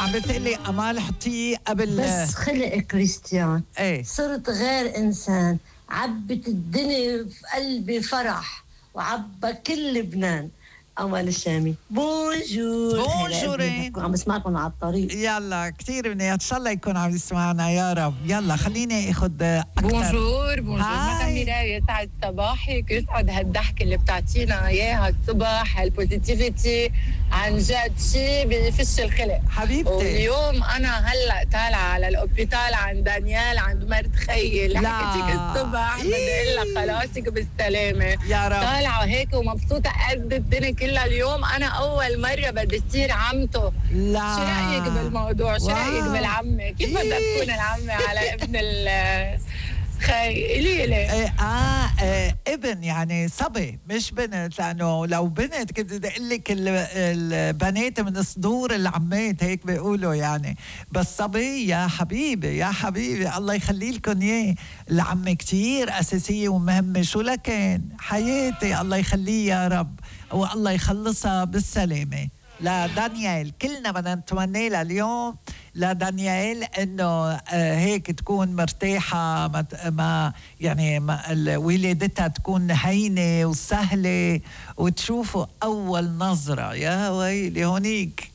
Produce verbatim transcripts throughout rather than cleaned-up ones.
عم بتقلي امال حطيه قبل بس خلق كريستيان ايه صرت غير انسان، عبت الدنيا في قلبي فرح وعبى كل لبنان. أمال الشامي بونجور. بونجورين عم بسمعكم على الطريق. يلا كتير منيح، ان شاء الله يكون عم يسمعنا يا رب. يلا خليني اخذ اكثر. بونجور بونجور مدام ميراي، يسعد صباحك، يسعد هالضحكه اللي بتعطينا اياها الصبح، هالبوزيتيفيتي، عن جد شيء بفش الخلق حبيبتي. واليوم انا هلا طالعه على الاوبيتال عند دانيال عند مرت خيي اللي حكيتك الصبح. بدي اقول لك خلاصك بالسلامه يا رب. طالعه هيك ومبسوطه قد الدنيا كلها. اليوم انا اول مره بدي تصير عمته. لا شو رايك بالموضوع؟ شو رايك بالعمه؟ كيف بدها تكون العمه على ابن ال خي قولي لي. إيه آه, اه ابن يعني صبي مش بنت، لانه لو بنت كنت بدي اقول لك البنات من صدور العمات هيك بيقولوا يعني، بس صبي يا حبيبي يا حبيبي الله يخلي لكم اياه. العمه كتير اساسيه ومهمه، شو لكن حياتي الله يخليه يا رب والله يخلصها بالسلامه. لا دانيال كلنا بدنا نتمنى لها اليوم لدانيال انه هيك تكون مرتاحه، ما, ما يعني ما ولادتها تكون هينه وسهله وتشوفوا اول نظره. يا ويلي هونيك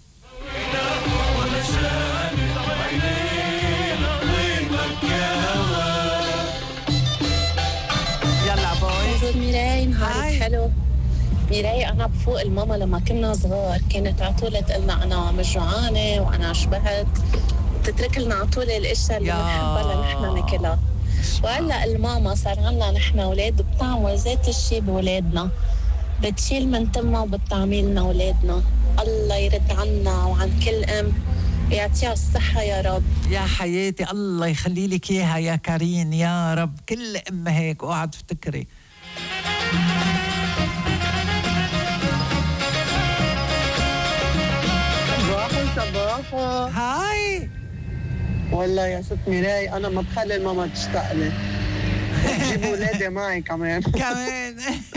يلا بويز. ميراي نهارك حلو. ميراي أنا بفوق الماما لما كنا صغار كانت عطولة تقلنا أنا مش جوعانة وأنا شبعت، تترك لنا عطولة الأشياء اللي بنحبها لنحن ناكلها. وهلا الماما صار عنا نحن أولاد بتعمل ذات الشيء بولادنا، بتشيل من تمها وبتعمل لنا أولادنا. الله يرد عنا وعن كل أم، يعطيها الصحة يا رب. يا حياتي الله يخلي لك إياها يا كارين يا رب. كل أم هيك اوعى تفتكري. صباحو. هاي والله يا ست ميراي انا ما بخلي الماما تشتاق لي. جيب ولادي معي كمان. كمان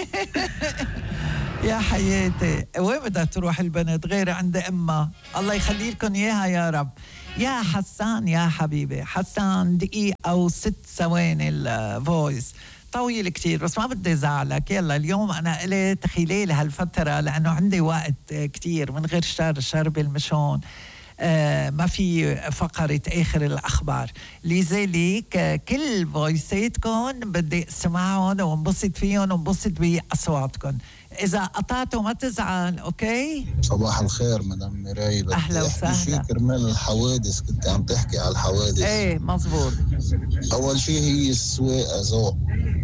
يا حياتي وين بدها تروح البنت غير عند امها؟ الله يخلي لكم اياها يا رب. يا حسان يا حبيبي حسان دقيقة او ست ثواني الفويس طويل كتير بس ما بدي زعلك. يلا اليوم أنا قلت خلال هالفترة لأنه عندي وقت كتير من غير شر شرب المشون آه ما في فقرة آخر الأخبار، لذلك آه كل فويساتكم بدي اسمعهم وانبسط فيهم وانبسط بأصواتكم. إذا قطعتوا ما تزعل. أوكي. صباح الخير مدام ميراي. أهلا وسهلا. كرمال الحوادث كنت عم تحكي على الحوادث. إيه مزبوط. أول شيء هي السواقة ذوق،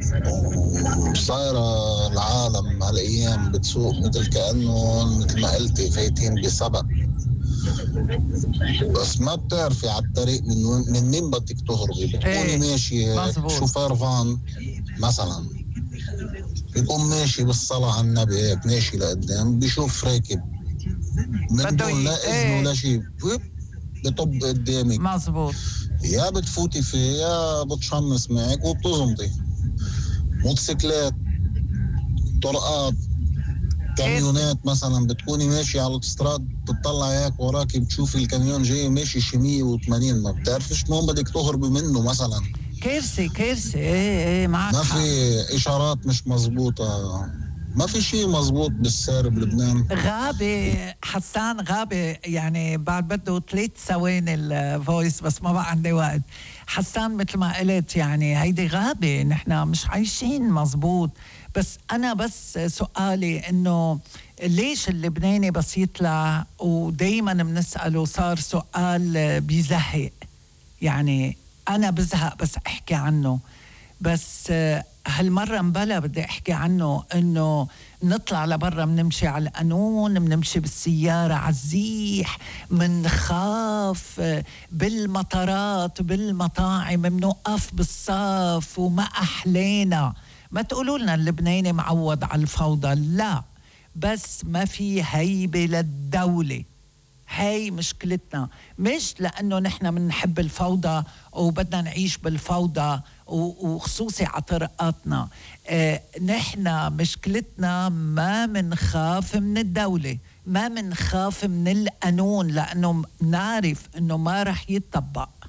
وصايرة العالم هالأيام بتسوق مثل كأنه مثل ما قلتي فايتين بسبق، بس ما بتعرفي على الطريق من من مين بدك تهربي. بتكوني إيه ماشي شوفير فان مثلا بيكون ماشي بالصلاة على النبي هيك ماشي لقدام بيشوف راكب من دون لا إذن ولا شيء بطب قدامك. مزبوط. يا بتفوتي فيه يا بتشمس معك وبتزمطي. موتوسيكلات، طرقات، كاميونات مثلا بتكوني ماشي على الاوتوستراد بتطلع هيك وراكي بتشوفي الكاميون جاي ماشي شي مية وثمانين ما بتعرفش مين بدك تهربي منه مثلا. كارثة كارثة. ايه ايه معك. ما في اشارات مش مزبوطة، ما في شيء مزبوط بالسير بلبنان. غابة حسان غابة يعني بعد بده ثلاث ثواني الفويس بس ما بقى عندي وقت. حسان مثل ما قلت يعني هيدي غابة نحن مش عايشين مزبوط. بس أنا بس سؤالي إنه ليش اللبناني بس يطلع ودايما بنسأله صار سؤال بيزهق. يعني أنا بزهق بس أحكي عنه، بس هالمرة مبلا بدي أحكي عنه إنه نطلع لبرا منمشي على القانون، منمشي بالسيارة عالزيح، منخاف بالمطارات بالمطاعم، منوقف بالصف وما أحلينا. ما تقولوا لنا اللبناني معود على الفوضى، لا بس ما في هيبة للدولة. هاي مشكلتنا، مش لأنه نحن منحب الفوضى وبدنا نعيش بالفوضى وخصوصي على طرقاتنا. اه نحن مشكلتنا ما منخاف من الدولة، ما منخاف من القانون لأنه نعرف أنه ما رح يتطبق.